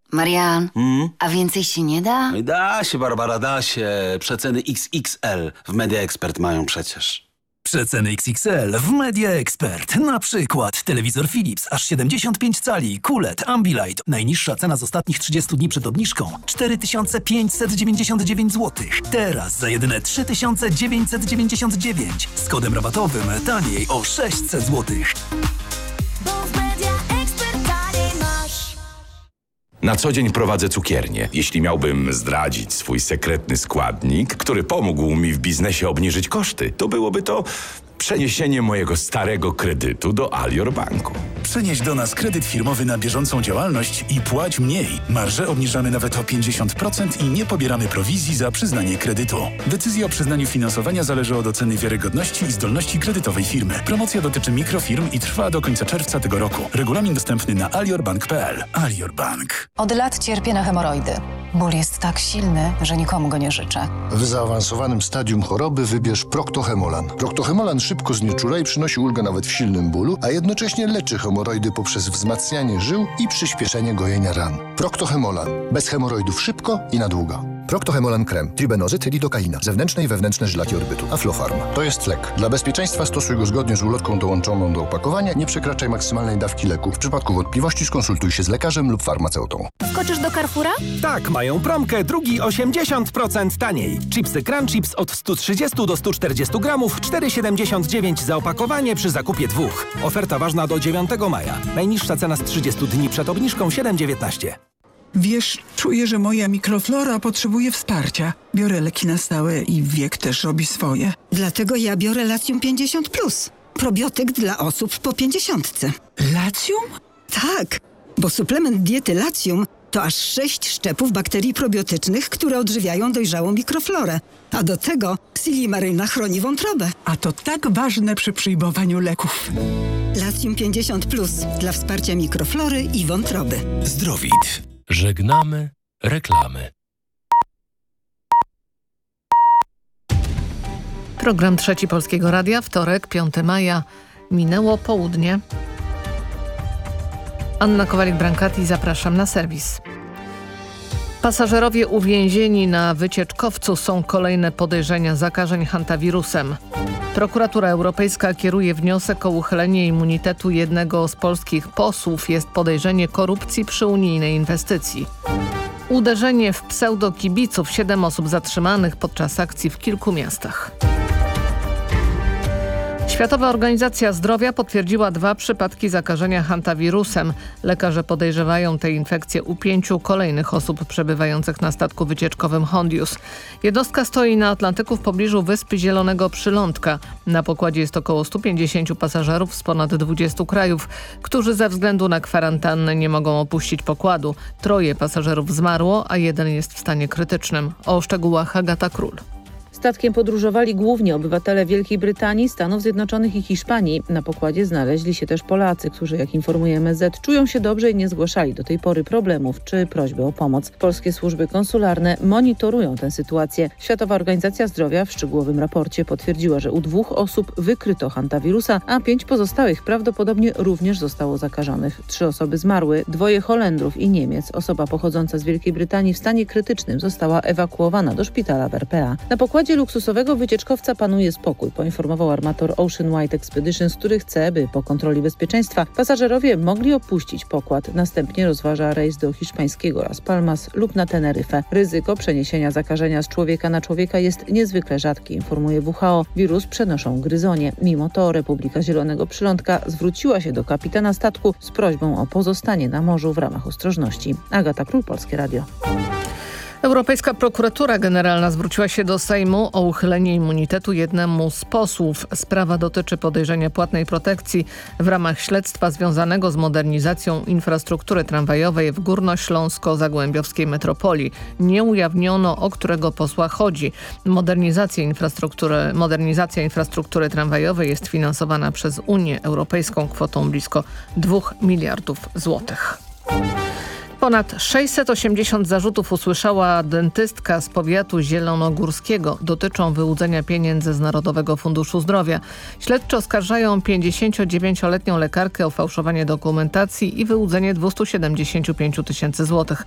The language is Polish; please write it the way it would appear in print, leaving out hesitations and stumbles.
Marian, a więcej się nie da? Da się, Barbara, da się. Przeceny XXL w Media Expert mają przecież. Przeceny XXL w Media Expert. Na przykład telewizor Philips aż 75 cali, QLED, Ambilight. Najniższa cena z ostatnich 30 dni przed obniżką 4599 zł. Teraz za jedyne 3999. Z kodem rabatowym taniej o 600 zł. Na co dzień prowadzę cukiernię. Jeśli miałbym zdradzić swój sekretny składnik, który pomógł mi w biznesie obniżyć koszty, to byłoby to przeniesienie mojego starego kredytu do Alior Banku. Przenieś do nas kredyt firmowy na bieżącą działalność i płać mniej. Marże obniżamy nawet o 50% i nie pobieramy prowizji za przyznanie kredytu. Decyzja o przyznaniu finansowania zależy od oceny wiarygodności i zdolności kredytowej firmy. Promocja dotyczy mikrofirm i trwa do końca czerwca tego roku. Regulamin dostępny na aliorbank.pl. Alior Bank. Od lat cierpię na hemoroidy. Ból jest tak silny, że nikomu go nie życzę. W zaawansowanym stadium choroby wybierz Proctohemolan. Proctohemolan szybko znieczula i przynosi ulgę nawet w silnym bólu, a jednocześnie leczy hemoroidy poprzez wzmacnianie żył i przyspieszenie gojenia ran. Proctohemolan. Bez hemoroidów szybko i na długo. Proctohemolan krem, tribenozyt, lidokaina, zewnętrzne i wewnętrzne żylaki orbytu, Aflofarm. To jest lek. Dla bezpieczeństwa stosuj go zgodnie z ulotką dołączoną do opakowania. Nie przekraczaj maksymalnej dawki leku. W przypadku wątpliwości skonsultuj się z lekarzem lub farmaceutą. Skoczysz do Carrefoura? Tak, mają promkę, drugi 80% taniej. Chipsy Crunchips od 130 do 140 gramów, 4,79 za opakowanie przy zakupie dwóch. Oferta ważna do 9 maja. Najniższa cena z 30 dni przed obniżką 7,19. Wiesz, czuję, że moja mikroflora potrzebuje wsparcia. Biorę leki na stałe i wiek też robi swoje. Dlatego ja biorę Latium 50+. Probiotyk dla osób po 50. Latium? Tak, bo suplement diety Latium to aż 6 szczepów bakterii probiotycznych, które odżywiają dojrzałą mikroflorę. A do tego Silimaryna chroni wątrobę. A to tak ważne przy przyjmowaniu leków. Latium 50+ dla wsparcia mikroflory i wątroby. Zdrowit. Żegnamy reklamy. Program Trzeci Polskiego Radia, wtorek, 5 maja. Minęło południe. Anna Kowalik-Brankati, zapraszam na serwis. Pasażerowie uwięzieni na wycieczkowcu, są kolejne podejrzenia zakażeń hantawirusem. Prokuratura Europejska kieruje wniosek o uchylenie immunitetu jednego z polskich posłów. Jest podejrzenie korupcji przy unijnej inwestycji. Uderzenie w pseudokibiców. 7 osób zatrzymanych podczas akcji w kilku miastach. Światowa Organizacja Zdrowia potwierdziła 2 przypadki zakażenia hantawirusem. Lekarze podejrzewają tę infekcję u 5 kolejnych osób przebywających na statku wycieczkowym Hondius. Jednostka stoi na Atlantyku w pobliżu wyspy Zielonego Przylądka. Na pokładzie jest około 150 pasażerów z ponad 20 krajów, którzy ze względu na kwarantannę nie mogą opuścić pokładu. 3 pasażerów zmarło, a 1 jest w stanie krytycznym. O szczegółach Agata Król. Statkiem podróżowali głównie obywatele Wielkiej Brytanii, Stanów Zjednoczonych i Hiszpanii. Na pokładzie znaleźli się też Polacy, którzy, jak informuje MSZ, czują się dobrze i nie zgłaszali do tej pory problemów czy prośby o pomoc. Polskie służby konsularne monitorują tę sytuację. Światowa Organizacja Zdrowia w szczegółowym raporcie potwierdziła, że u 2 osób wykryto hantawirusa, a 5 pozostałych prawdopodobnie również zostało zakażonych. 3 osoby zmarły, 2 Holendrów i Niemiec. Osoba pochodząca z Wielkiej Brytanii w stanie krytycznym została ewakuowana do szpitala w RPA. Na pokładzie luksusowego wycieczkowca panuje spokój, poinformował armator Ocean Wide Expeditions, który chce, by po kontroli bezpieczeństwa pasażerowie mogli opuścić pokład. Następnie rozważa rejs do hiszpańskiego Las Palmas lub na Teneryfę. Ryzyko przeniesienia zakażenia z człowieka na człowieka jest niezwykle rzadkie, informuje WHO. Wirus przenoszą gryzonie. Mimo to Republika Zielonego Przylądka zwróciła się do kapitana statku z prośbą o pozostanie na morzu w ramach ostrożności. Agata Król, Polskie Radio. Europejska Prokuratura Generalna zwróciła się do Sejmu o uchylenie immunitetu jednemu z posłów. Sprawa dotyczy podejrzenia płatnej protekcji w ramach śledztwa związanego z modernizacją infrastruktury tramwajowej w górnośląsko-zagłębiowskiej metropolii. Nie ujawniono, o którego posła chodzi. Modernizacja infrastruktury tramwajowej jest finansowana przez Unię Europejską kwotą blisko 2 miliardów złotych. Ponad 680 zarzutów usłyszała dentystka z powiatu zielonogórskiego. Dotyczą wyłudzenia pieniędzy z Narodowego Funduszu Zdrowia. Śledczy oskarżają 59-letnią lekarkę o fałszowanie dokumentacji i wyłudzenie 275 000 złotych.